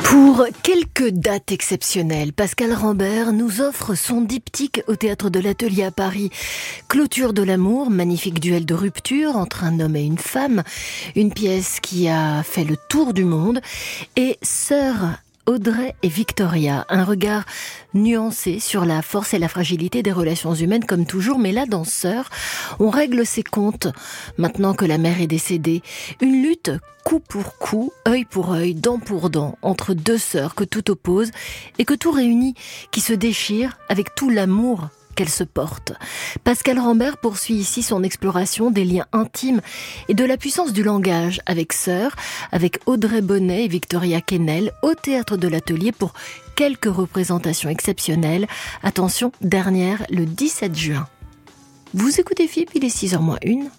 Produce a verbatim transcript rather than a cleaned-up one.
Pour quelques dates exceptionnelles, Pascal Rambert nous offre son diptyque au Théâtre de l'Atelier à Paris. Clôture de l'amour, magnifique duel de rupture entre un homme et une femme, une pièce qui a fait le tour du monde, et Sœurs Audrey et Victoria, un regard nuancé sur la force et la fragilité des relations humaines comme toujours, mais là dans Sœurs, on règle ses comptes maintenant que la mère est décédée. Une lutte coup pour coup, œil pour œil, dent pour dent, entre deux sœurs que tout oppose et que tout réunit, qui se déchirent avec tout l'amour qu'elles se portent. Pascal Rambert poursuit ici son exploration des liens intimes et de la puissance du langage avec Sœurs, avec Audrey Bonnet et Victoria Quesnel au Théâtre de l'Atelier pour quelques représentations exceptionnelles. Attention, dernière le dix-sept juin. Vous écoutez F I P, il est six heures moins une.